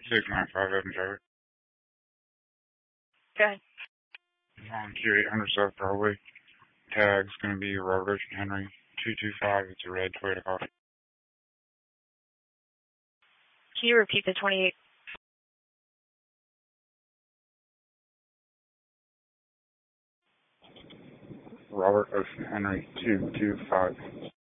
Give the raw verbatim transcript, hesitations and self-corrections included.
six nine five Evan Driver. Okay. On Q eight hundred South Broadway. Tag's going to be Robert Henry two two five. It's a red Toyota Caution. Can you repeat the twenty-eight? Robert Ocean Henry two two five.